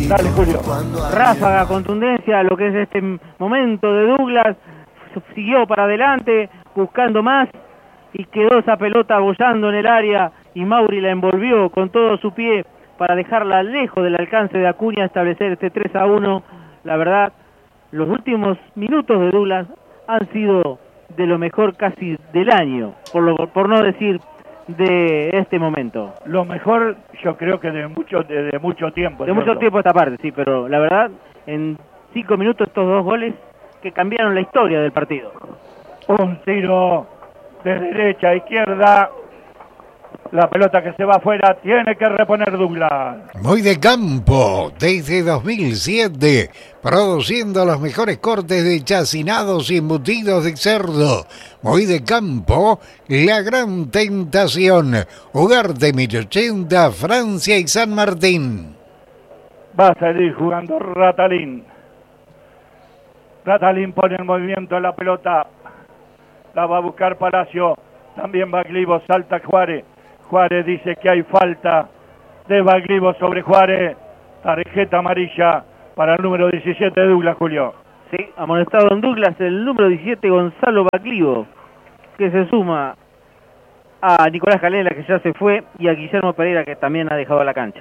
Dale, Julio. Ráfaga, contundencia, lo que es este momento de Douglas. Siguió para adelante, buscando más, y quedó esa pelota bollando en el área, y Mauri la envolvió con todo su pie para dejarla lejos del alcance de Acuña, establecer este 3-1. La verdad, los últimos minutos de Douglas han sido de lo mejor casi del año, por no decir de este momento. Lo mejor, yo creo que de mucho tiempo. De mucho tiempo esta parte, sí, pero la verdad, en 5 minutos estos 2 goles que cambiaron la historia del partido. Un tiro de derecha a izquierda. La pelota que se va afuera tiene que reponer Douglas. Muy de campo, desde 2007, produciendo los mejores cortes de chacinados y embutidos de cerdo. Muy de campo, la gran tentación. Ugarte 1080, Francia y San Martín. Va a salir jugando Ratalín. Ratalín pone en movimiento la pelota. La va a buscar Palacio. También Baglivo, salta Juárez. Juárez dice que hay falta de Baglivo sobre Juárez. Tarjeta amarilla para el número 17 de Douglas, Julio. Sí, amonestado en Douglas el número 17 Gonzalo Baglivo, que se suma a Nicolás Canela, que ya se fue, y a Guillermo Pereira, que también ha dejado la cancha.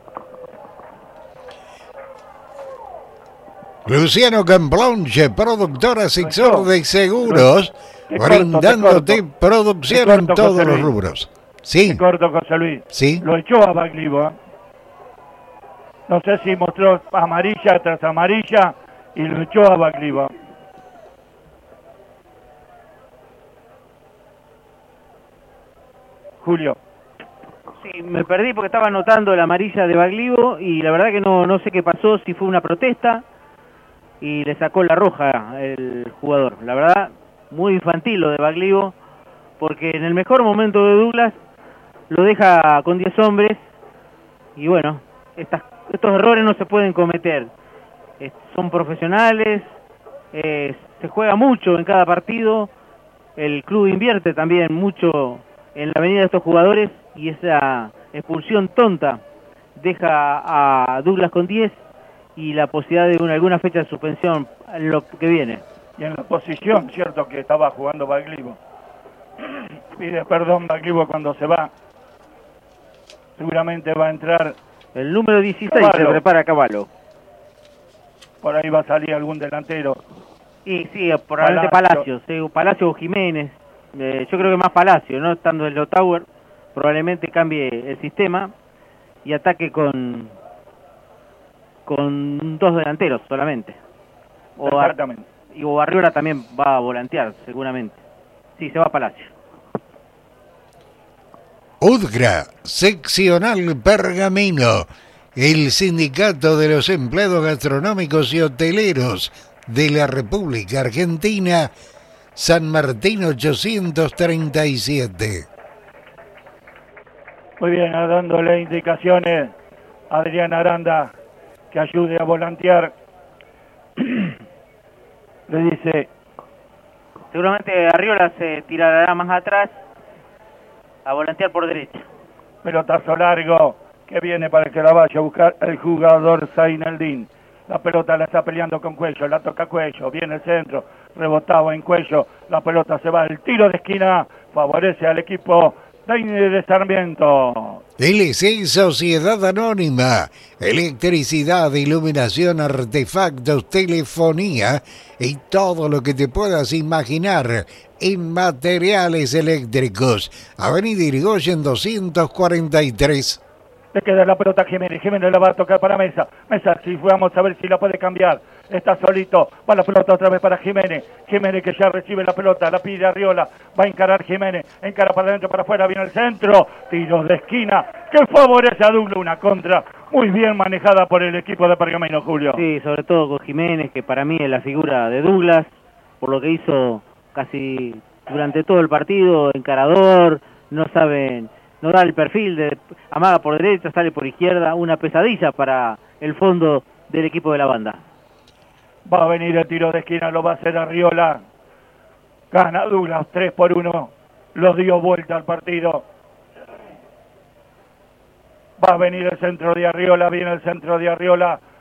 Luciano Camplonche, productor asesor de seguros, brindándote producción en todos los rubros. Sí. Corto, José Luis. Sí. Lo echó a Baglivo, ¿eh? No sé si mostró amarilla tras amarilla y lo echó a Baglivo. Julio. Sí, me perdí porque estaba anotando la amarilla de Baglivo y la verdad que no sé qué pasó, si fue una protesta y le sacó la roja el jugador. La verdad, muy infantil lo de Baglivo, porque en el mejor momento de Douglas lo deja con 10 hombres y bueno, estos errores no se pueden cometer. Son profesionales, se juega mucho en cada partido, el club invierte también mucho en la venida de estos jugadores y esa expulsión tonta deja a Douglas con 10 y la posibilidad de alguna fecha de suspensión en lo que viene. Y en la posición, cierto que estaba jugando Baglivo. Pide perdón Baglivo cuando se va. Seguramente va a entrar el número 16, Cavallo. se prepara Cavallo. Por ahí va a salir algún delantero. Y sí, probablemente Palacio, Palacio o Jiménez. Yo creo que más Palacio, ¿no? Estando en el Tower, probablemente cambie el sistema y ataque con 2 delanteros solamente. Exactamente. O Arriola también va a volantear, seguramente. Sí, se va a Palacio. UDGRA, seccional Pergamino, el sindicato de los empleados gastronómicos y hoteleros de la República Argentina, San Martín 837. Muy bien, dándole indicaciones a Adrián Aranda que ayude a volantear. Le dice... Seguramente Arriola se tirará más atrás a volantear por derecha. Pelotazo largo que viene para que la vaya a buscar el jugador Zainaldín. La pelota la está peleando con Cuello, la toca Cuello, viene el centro, rebotado en Cuello, la pelota se va, el tiro de esquina favorece al equipo de Sarmiento. LC Sociedad Anónima, electricidad, iluminación, artefactos, telefonía y todo lo que te puedas imaginar en materiales eléctricos. Avenida Irigoyen 243. Le queda la pelota a Jiménez, Jiménez la va a tocar para Mesa, si vamos a ver si la puede cambiar, está solito, va la pelota otra vez para Jiménez, Jiménez que ya recibe la pelota, la pide Arriola, va a encarar Jiménez, encara para adentro, para afuera, viene el centro, tiros de esquina, que favorece a Douglas, una contra muy bien manejada por el equipo de Pergamino, Julio. Sí, sobre todo con Jiménez, que para mí es la figura de Douglas, por lo que hizo casi durante todo el partido, encarador, no da el perfil, amaga por derecha, sale por izquierda, una pesadilla para el fondo del equipo de la banda. Va a venir el tiro de esquina, lo va a hacer Arriola. Gana Douglas 3-1, lo dio vuelta al partido. Va a venir el centro de Arriola, viene el centro de Arriola,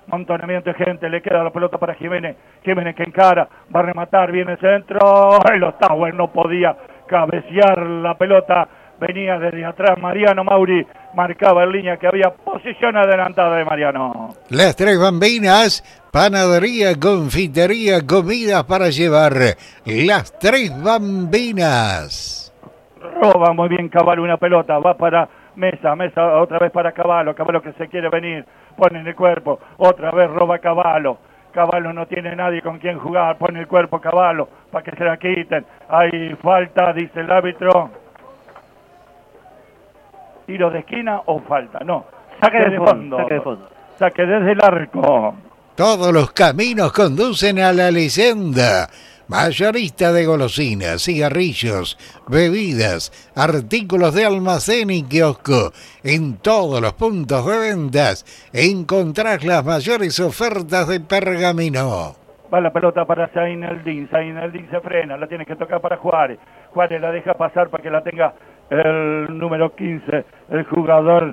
montonamiento de gente, le queda la pelota para Jiménez, Jiménez que encara, va a rematar, viene el centro, el Ottawa no podía cabecear la pelota, venía desde atrás Mariano Mauri, marcaba en línea que había posición adelantada de Mariano. Las Tres Bambinas, panadería, confitería, comidas para llevar. Las Tres Bambinas. Roba muy bien Caballo una pelota, va para Mesa otra vez para Caballo que se quiere venir, pone en el cuerpo, otra vez roba Caballo no tiene nadie con quien jugar, pone el cuerpo Caballo para que se la quiten, hay falta, dice el árbitro. ¿Tiro de esquina o falta? No, saque de fondo. Saque desde el arco. Todos los caminos conducen a la leyenda. Mayorista de golosinas, cigarrillos, bebidas, artículos de almacén y kiosco. En todos los puntos de ventas encontrás las mayores ofertas de Pergamino. Va la pelota para Zaineldin se frena, la tiene que tocar para Juárez. Juárez la deja pasar para que la tenga el número 15, el jugador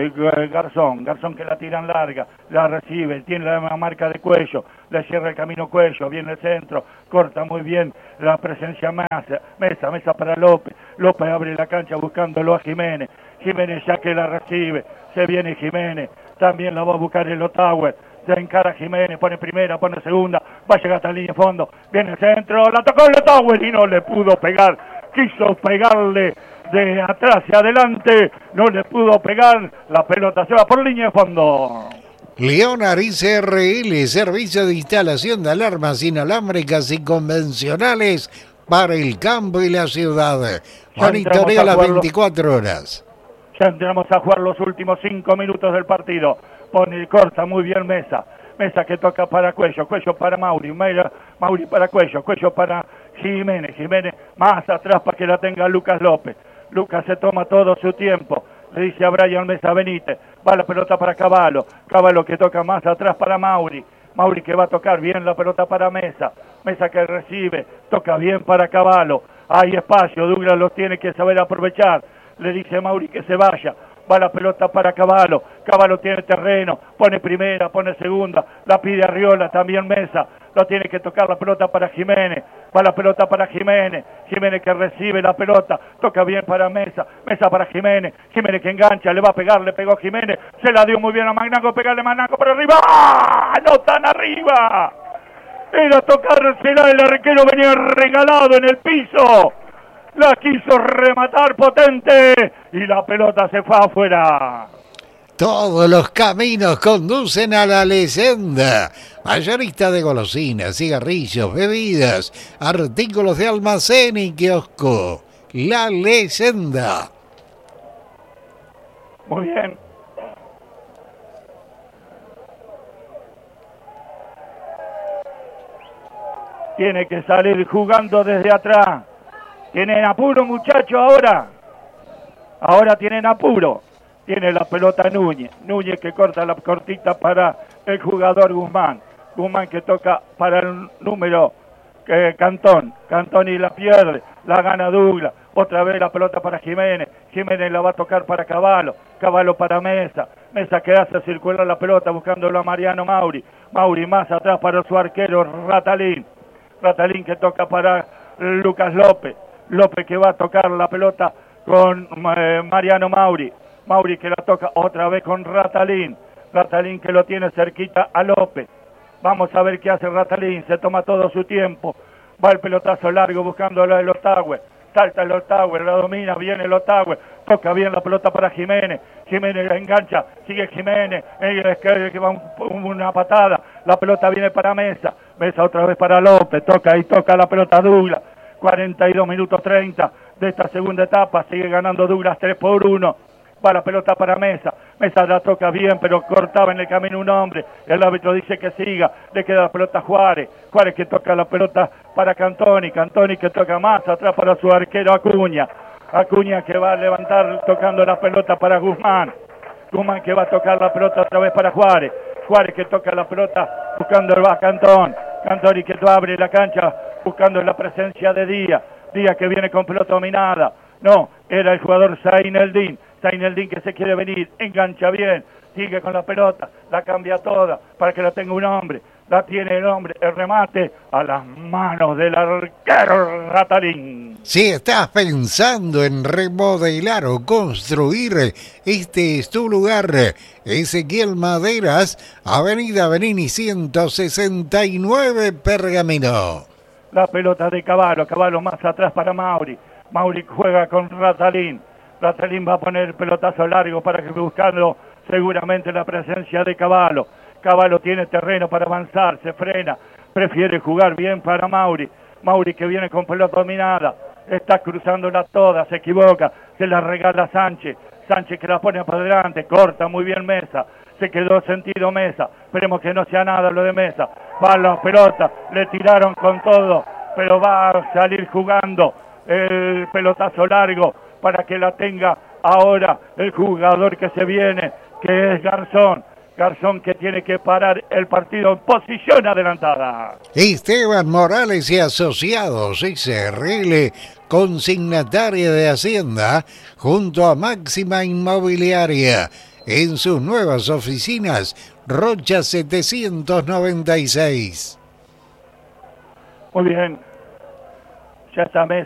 Garzón que la tiran larga, la recibe, tiene la marca de Cuello, le cierra el camino Cuello, viene el centro, corta muy bien la presencia Mesa para López abre la cancha buscándolo a Jiménez ya que la recibe, se viene Jiménez, también la va a buscar el Ottawa, se encara Jiménez, pone primera, pone segunda, va a llegar hasta la línea de fondo, viene el centro, la tocó el Ottawa y no le pudo pegar, quiso pegarle de atrás hacia adelante, no le pudo pegar, la pelota se va por línea de fondo. Leonaris RL, servicio de instalación de alarmas inalámbricas y convencionales para el campo y la ciudad. Monitorea las 24 horas. Ya entramos a jugar los últimos 5 minutos del partido. Pone y corta muy bien Mesa que toca para Cuello para Mauri para Cuello para Jiménez más atrás para que la tenga Lucas López. Lucas se toma todo su tiempo, le dice a Brian Mesa Benítez, va la pelota para Caballo que toca más atrás para Mauri que va a tocar bien la pelota para Mesa que recibe, toca bien para Caballo, hay espacio, Douglas los tiene que saber aprovechar, le dice a Mauri que se vaya, va la pelota para Caballo tiene terreno, pone primera, pone segunda, la pide Arriola, también Mesa, lo tiene que tocar la pelota para Jiménez, va la pelota para Jiménez que recibe la pelota, toca bien para Mesa para Jiménez que engancha, le va a pegar, le pegó Jiménez, se la dio muy bien a Magnaco, pegarle Magnaco por arriba, ¡ah! ¡No tan arriba! Era tocársela, el arquero venía regalado en el piso, la quiso rematar potente y la pelota se fue afuera. Todos los caminos conducen a la leyenda. Mayorista de golosinas, cigarrillos, bebidas, artículos de almacén y kiosco. La leyenda. Muy bien. Tiene que salir jugando desde atrás. Tienen apuro, muchachos, ahora. Ahora tienen apuro. Tiene la pelota Núñez que corta la cortita para el jugador Guzmán que toca para el número Cantón y la pierde, la gana Douglas, otra vez la pelota para Jiménez la va a tocar para Caballo para Mesa que hace circular la pelota buscándolo a Mariano Mauri más atrás para su arquero Ratalín que toca para Lucas López que va a tocar la pelota con Mariano Mauri que la toca otra vez con Ratalín que lo tiene cerquita a López. Vamos a ver qué hace Ratalín, se toma todo su tiempo, va el pelotazo largo buscando el Ottawa, salta el Ottawa, la domina, viene el Ottawa, toca bien la pelota para Jiménez la engancha, sigue Jiménez, que va una patada, la pelota viene para Mesa otra vez para López, toca la pelota Douglas, 42 minutos 30 de esta segunda etapa, sigue ganando Douglas 3-1. Va la pelota para Mesa la toca bien, pero cortaba en el camino un hombre, el árbitro dice que siga, le queda la pelota a Juárez que toca la pelota para Cantoni que toca más atrás para su arquero Acuña que va a levantar tocando la pelota para Guzmán que va a tocar la pelota otra vez para Juárez que toca la pelota buscando a Cantoni que abre la cancha buscando la presencia de Díaz que viene con pelota dominada, no, era el jugador Zaineldin Zaineldin que se quiere venir, engancha bien, sigue con la pelota, la cambia toda para que la tenga un hombre. La tiene el hombre, el remate a las manos del arquero Ratalín. Si estás pensando en remodelar o construir, este es tu lugar. Ezequiel Maderas, Avenida Benini 169, Pergamino. La pelota de Cavallo, Cavallo más atrás para Mauri. Mauri juega con Ratalín. Ratalín va a poner el pelotazo largo para que buscando seguramente la presencia de Cavallo. Cavallo tiene terreno para avanzar, se frena, prefiere jugar bien para Mauri. Mauri que viene con pelota dominada, está cruzándola toda, se equivoca, se la regala a Sánchez. Sánchez que la pone para adelante, corta muy bien Mesa, se quedó sentido Mesa, esperemos que no sea nada lo de Mesa. Va la pelota, le tiraron con todo, pero va a salir jugando el pelotazo largo para que la tenga ahora el jugador que se viene, que es Garzón. Garzón que tiene que parar el partido en posición adelantada. Esteban Morales y Asociados SRL, consignataria de Hacienda, junto a Máxima Inmobiliaria, en sus nuevas oficinas, Rocha 796. Muy bien, ya está Mesa.